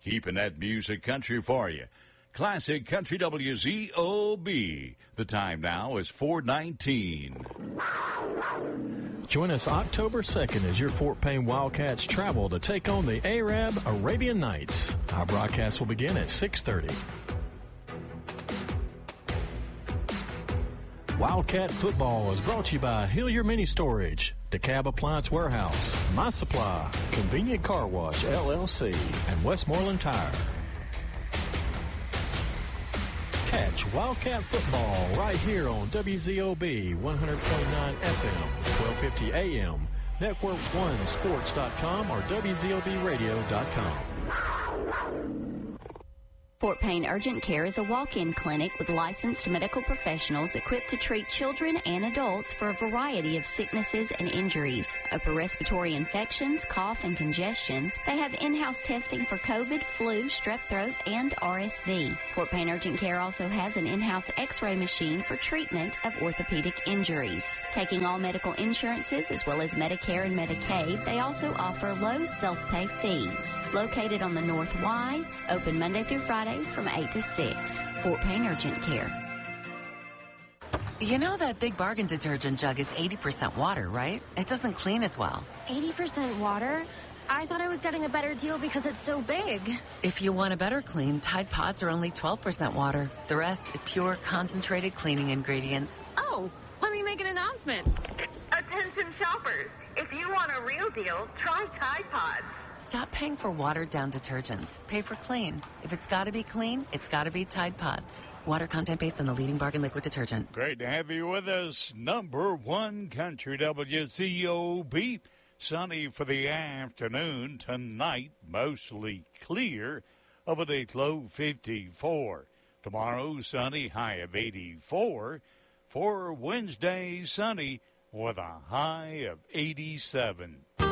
keeping that music country for you. Classic Country WZOB. The time now is 4:19. Join us October 2nd as your Fort Payne Wildcats travel to take on the Arab Arabian Nights. Our broadcast will begin at 6:30. Wildcat Football is brought to you by Hillier Mini Storage, DeKalb Appliance Warehouse, My Supply, Convenient Car Wash, LLC, and Westmoreland Tire. Catch Wildcat Football right here on WZOB 100.9 FM, 1250 AM, Network1Sports.com, or WZOBradio.com. Fort Payne Urgent Care is a walk-in clinic with licensed medical professionals equipped to treat children and adults for a variety of sicknesses and injuries. Upper respiratory infections, cough, and congestion. They have in-house testing for COVID, flu, strep throat, and RSV. Fort Payne Urgent Care also has an in-house x-ray machine for treatment of orthopedic injuries. Taking all medical insurances as well as Medicare and Medicaid, they also offer low self-pay fees. Located on the North Y, open Monday through Friday from 8 to 6. Fort Payne Urgent Care. You know that Big Bargain detergent jug is 80% water, right? It doesn't clean as well. 80% water? I thought I was getting a better deal because it's so big. If you want a better clean, Tide Pods are only 12% water. The rest is pure, concentrated cleaning ingredients. Oh, let me make an announcement. Attention shoppers, if you want a real deal, try Tide Pods. Stop paying for watered-down detergents. Pay for clean. If it's got to be clean, it's got to be Tide Pods. Water content based on the leading bargain liquid detergent. Great to have you with us. Number one Country WZOB. Sunny for the afternoon. Tonight, mostly clear. Overnight low 54. Tomorrow, sunny, high of 84. For Wednesday, sunny with a high of 87.